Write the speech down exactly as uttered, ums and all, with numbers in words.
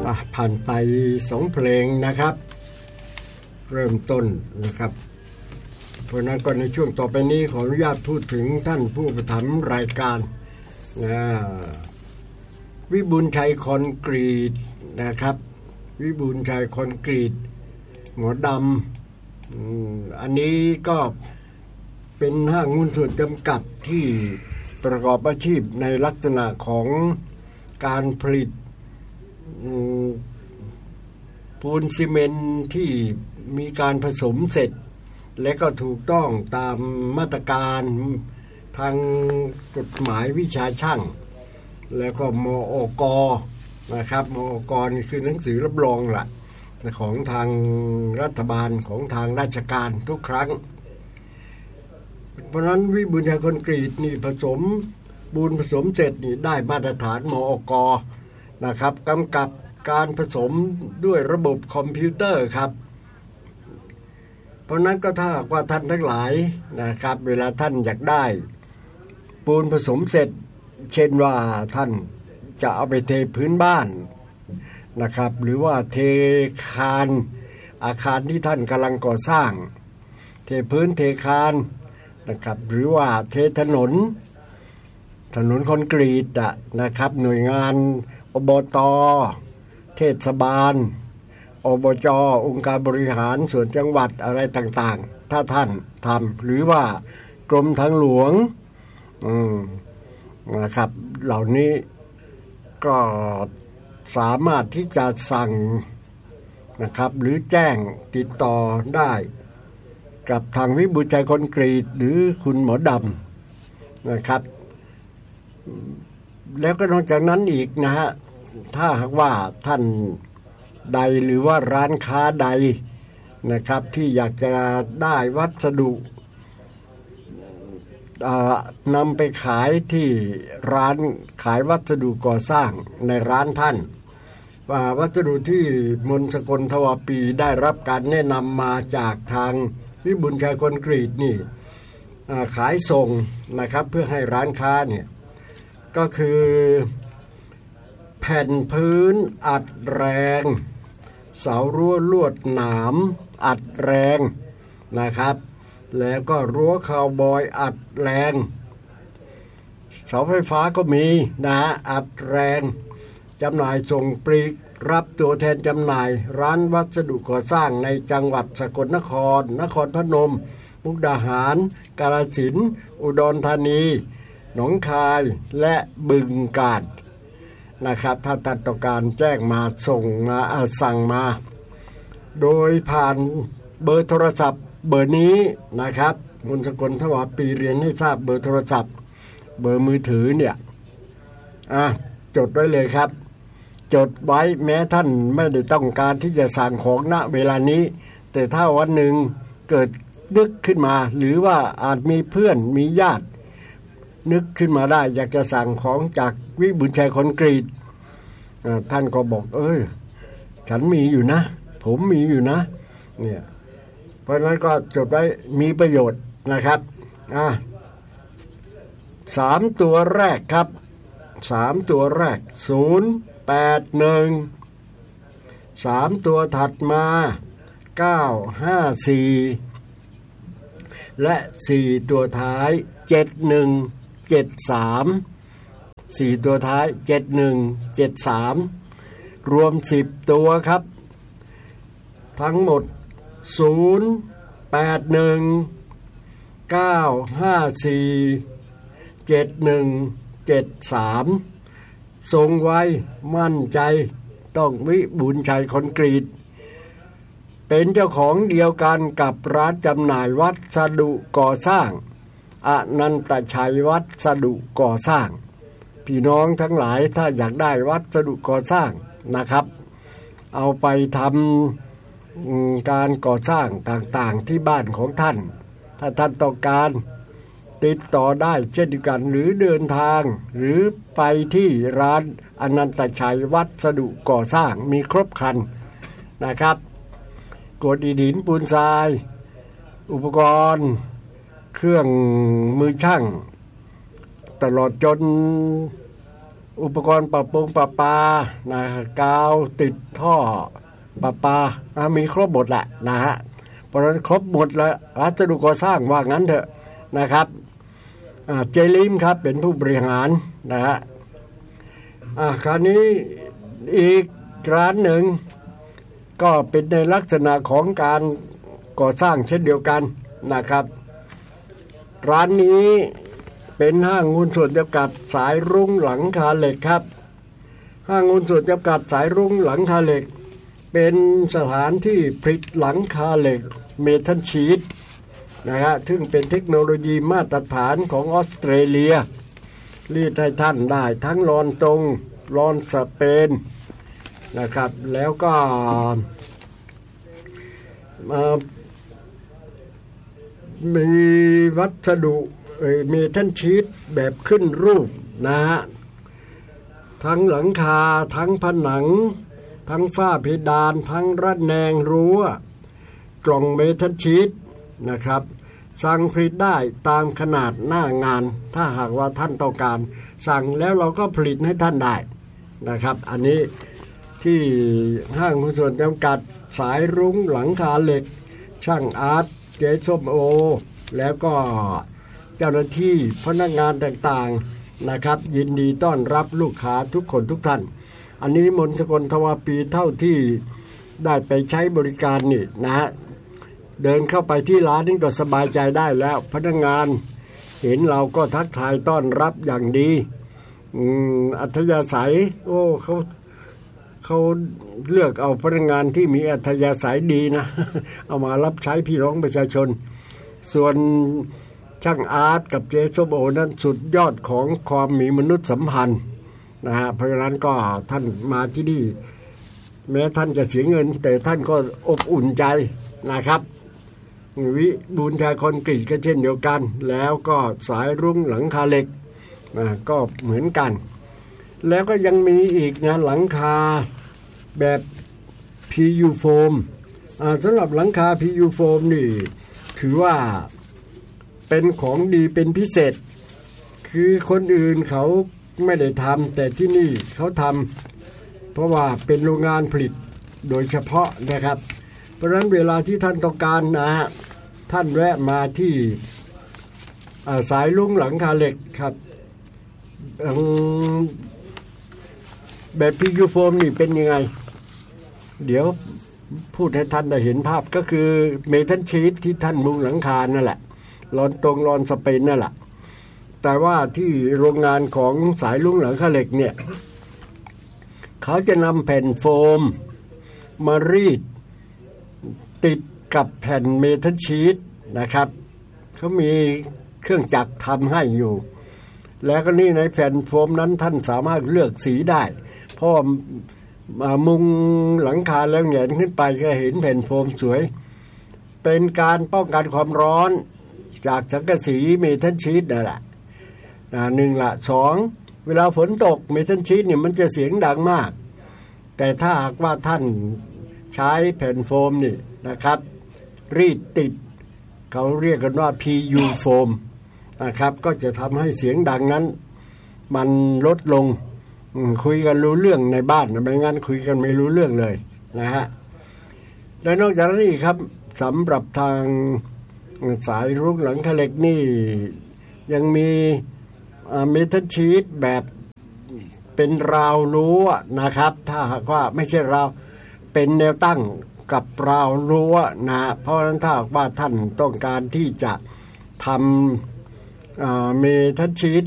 ผ่านไปสองเพลงนะครับเริ่มต้นนะครับเพราะนั้นก็ในช่วงต่อไปนี้ขออนุญาตพูดถึงท่านผู้ประถมรายการนะวิบูลย์ชัยคอนกรีตนะครับวิบูลย์ชัยคอนกรีตหมอดำอันนี้ก็เป็นห้างหุ้นส่วนจำกัดที่ประกอบอาชีพในลักษณะของการผลิตปูนซีเมนต์ที่มีการผสมเสร็จและก็ถูกต้องตามมาตรการทางกฎหมายวิชาช่างแล้วก็มอก.นะครับมอก.นี่คือหนังสือรับรองล่ะของทางรัฐบาลของทางราชการทุกครั้งเพราะนั้นวิบูลย์ชัยคอนกรีตนี่ผสมปูนผสมเสร็จนี่ได้มาตรฐานมอก.นะครับกำกับการผสมด้วยระบบคอมพิวเตอร์ครับเพราะนั้นก็ถ้าว่าท่านทั้งหลายนะครับเวลาท่านอยากได้ปูนผสมเสร็จเช่นว่าท่านจะเอาไปเทพื้นบ้านนะครับหรือว่าเทคานอาคารที่ท่านกำลังก่อสร้างเทพื้นเทคานนะครับหรือว่าเทถนนถนนคอนกรีตอะนะครับหน่วยงานอบต.เทศบาลอบจ.องค์การบริหารส่วนจังหวัดอะไรต่างๆถ้าท่านทำหรือว่ากรมทางหลวงอืมนะครับเหล่านี้ก็สามารถที่จะสั่งนะครับหรือแจ้งติดต่อได้กับทางวิบูลย์ชัยคอนกรีตหรือคุณหมอดำนะครับแล้วก็นอกจากนั้นอีกนะฮะถ้าหากว่าท่านใดหรือว่าร้านค้าใดนะครับที่อยากจะได้วัสดุนำไปขายที่ร้านขายวัสดุก่อสร้างในร้านท่านว่าวัสดุที่มนต์สกลทวาปีได้รับการแนะนำมาจากทางวิบูลย์ชัยคอนกรีตนี่ขายส่งนะครับเพื่อให้ร้านค้าเนี่ยก็คือแผ่นพื้นอัดแรงเสารั้วลวดหนามอัดแรงนะครับแล้วก็รั้วคาวบอยอัดแรงเสาไฟฟ้าก็มีนะอัดแรงจำหน่ายส่งปลีกรับตัวแทนจำหน่ายร้านวัสดุก่อสร้างในจังหวัดสกลนครนครพนมมุกดาหารกาฬสินธุ์อุดรธานีหนองคายและบึงกาฬนะครับถ้าท่านต้องการแจ้งมาส่งมาสั่งมาโดยผ่านเบอร์โทรศัพท์เบอร์นี้นะครับมนต์สกลทวาปีเรียนให้ทราบเบอร์โทรศัพท์เบอร์มือถือเนี่ยอ่ะจดไว้เลยครับจดไว้แม้ท่านไม่ได้ต้องการที่จะสั่งของณเวลานี้แต่ถ้าวันหนึ่งเกิดนึกขึ้นมาหรือว่าอาจมีเพื่อนมีญาตินึกขึ้นมาได้อยากจะสั่งของจากวิบูลย์ชัยคอนกรีตท่านก็บอกเออฉันมีอยู่นะผมมีอยู่นะเนี่ยเพราะฉะนั้นก็จดไว้มีประโยชน์นะครับอ่ะสามตัวแรกครับสามตัวแรกศูนย์แปดหนึ่งสามตัวถัดมาเก้าห้าสี่และสี่ตัวท้ายเจ็ดหนึ่งเจ็ดสามสี่ตัวท้ายเจ็ดหนึ่งเจ็ดสามรวมสิบตัวครับทั้งหมดศูนย์แปดหนึ่งเก้าห้าสี่เจ็ดหนึ่งเจ็ดสามส่งไว้มั่นใจต้องวิบูลย์ชัยคอนกรีตเป็นเจ้าของเดียวกันกับร้านจำหน่ายวัสดุก่อสร้างอนันตชัยวัสดุก่อสร้างพี่น้องทั้งหลายถ้าอยากได้วัสดุก่อสร้างนะครับเอาไปทำการก่อสร้างต่างๆที่บ้านของท่านถ้าท่านต้องการติดต่อได้เช่นกันหรือเดินทางหรือไปที่ร้านอนันตชัยวัสดุก่อสร้างมีครบครันนะครับกรวดอิฐหินปูนทรายอุปกรณ์เครื่องมือช่างตลอดจนอุปกรณ์ปรับปรุงประปานะกาวติดท่อประปามีครบหมดแหละนะฮะเพราะฉะนั้นครบหมดแล้ววัสดุก่อสร้างว่างั้นเถอะนะครับเจลิมครับเป็นผู้บริหารนะฮะคราวนี้อีกร้านหนึ่งก็เป็นในลักษณะของการก่อสร้างเช่นเดียวกันนะครับร้านนี้เป็นห้างหุ้นส่วนจำกัดสายรุ้งหลังคาเหล็กครับห้างหุ้นส่วนจำกัดสายรุ้งหลังคาเหล็กเป็นสถานที่ผลิตหลังคาเหล็กเมทัลชีทนะฮะซึ่งเป็นเทคโนโลยีมาตรฐานของออสเตรเลียรีดให้ท่านได้ทั้งลอนตรงลอนสเปนนะครับแล้วก็มีวัสดุเมทัลชีทแบบขึ้นรูปนะฮะทั้งหลังคาทั้งผนังทั้งฝ้าเพดานทั้งระแนงรั้วกล่องเมทัลชีทนะครับสั่งผลิตได้ตามขนาดหน้างานถ้าหากว่าท่านต้องการสั่งแล้วเราก็ผลิตให้ท่านได้นะครับอันนี้ที่ห้างหุ้นส่วนจำกัดสายรุ้งหลังคาเหล็กช่างอาร์ตเจ๊ส้มโอแล้วก็เจ้าหน้าที่พนักงานต่างๆนะครับยินดีต้อนรับลูกค้าทุกคนทุกท่านอันนี้มนต์สกลทวาปีเท่าที่ได้ไปใช้บริการนี่นะฮะเดินเข้าไปที่ร้านนี่ก็สบายใจได้แล้วพนักงานเห็นเราก็ทักทายต้อนรับอย่างดีอืมอัธยาศัยโอ้เขาเขาเลือกเอาพนักงานที่มีอัธยาศัยดีนะ เอามารับใช้พี่น้องประชาชนส่วนช่างอาร์ตกับเจส้มโอนั้นสุดยอดของความมีมนุษยสัมพันธ์นะฮะเพราะฉะนั้นก็ท่านมาที่นี่แม้ท่านจะเสียเงินแต่ท่านก็อบอุ่นใจนะครับวิบูลย์ชายคอนกรีตก็เช่นเดียวกันแล้วก็สายรุ้งหลังคาเหล็กนะก็เหมือนกันแล้วก็ยังมีอีกนะหลังคาแบบ พี ยู Foam อ่าสำหรับหลังคา พี ยู Foam นี่ถือว่าเป็นของดีเป็นพิเศษคือคนอื่นเขาไม่ได้ทำแต่ที่นี่เขาทำเพราะว่าเป็นโรงงานผลิตโดยเฉพาะนะครับเพราะฉะนั้นเวลาที่ท่านต้องการนะฮะท่านแวะมาที่สายรุ้งหลังคาเหล็กครับแบบ พี ยู Foam นี่เป็นยังไงเดี๋ยวพูดให้ท่านได้เห็นภาพก็คือเมทัลชีทที่ท่านมุงหลังคานั่นแหละลอนตรงลอนสเปนนั่นแหละแต่ว่าที่โรงงานของสายรุ้งหลังคาเหล็กเนี่ยเขาจะนำแผ่นโฟมมารีดติดกับแผ่นเมทัลชีทนะครับเขามีเครื่องจักรทำให้อยู่แล้วก็นี่ในแผ่นโฟมนั้นท่านสามารถเลือกสีได้เพราะมุงหลังคาแล้วแหงนขึ้นไปก็เห็นแผ่นโฟมสวยเป็นการป้องกันความร้อนจากสังกะสีเมทัลชีทนั่นแหละหนึ่งละสองเวลาฝนตกเมทัลชีทเนี่ยมันจะเสียงดังมากแต่ถ้าหากว่าท่านใช้แผ่นโฟมนี่นะครับรีดติดเขาเรียกกันว่า พี ยู Foam นะครับก็จะทำให้เสียงดังนั้นมันลดลงคุยกันรู้เรื่องในบ้านไม่งั้นคุยกันไม่รู้เรื่องเลยนะฮะและนอกจากนี้ครับสำหรับทางสายรุ้งหลังคาเหล็กนี่ยังมีเมทัลชีทแบบเป็นราวรั้วนะครับถ้าหากว่าไม่ใช่ราวเป็นแนวตั้งกับราวรั้วนะเพราะฉะนั้นถ้าหากว่าท่านต้องการที่จะทำเมทัลชีท